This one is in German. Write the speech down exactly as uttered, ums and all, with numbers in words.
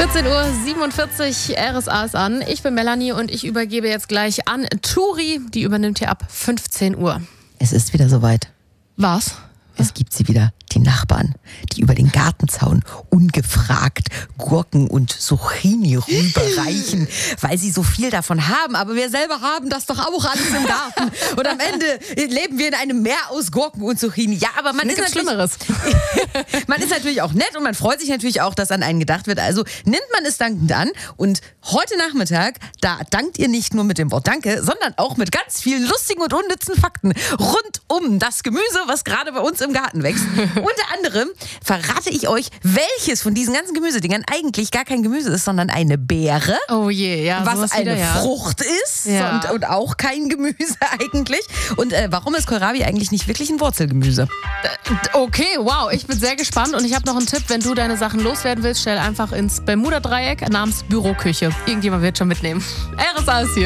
vierzehn Uhr siebenundvierzig, R S A ist an. Ich bin Melanie und ich übergebe jetzt gleich an Turi. Die übernimmt hier ab fünfzehn Uhr. Es ist wieder soweit. Was? Es gibt sie wieder, die Nachbarn, die über den Gartenzaun ungefragt Gurken und Zucchini rüberreichen, weil sie so viel davon haben. Aber wir selber haben das doch auch alles im Garten. Und am Ende leben wir in einem Meer aus Gurken und Zucchini. Ja, aber man ist, Nichts Schlimmeres. man ist natürlich auch nett und man freut sich natürlich auch, dass an einen gedacht wird. Also nimmt man es dankend an. Und heute Nachmittag, da dankt ihr nicht nur mit dem Wort Danke, sondern auch mit ganz vielen lustigen und unnützen Fakten rund um das Gemüse, was gerade bei uns im Garten wächst. Unter anderem verrate ich euch, welches von diesen ganzen Gemüsedingern eigentlich gar kein Gemüse ist, sondern eine Beere. Oh je, ja. Was sowas eine wieder, ja. Frucht ist Ja. und, und auch kein Gemüse eigentlich. Und äh, warum ist Kohlrabi eigentlich nicht wirklich ein Wurzelgemüse? Okay, wow, ich bin sehr gespannt und ich habe noch einen Tipp, wenn du deine Sachen loswerden willst, stell einfach ins Bermuda-Dreieck namens Büroküche. Irgendjemand wird schon mitnehmen. R S A ist hier.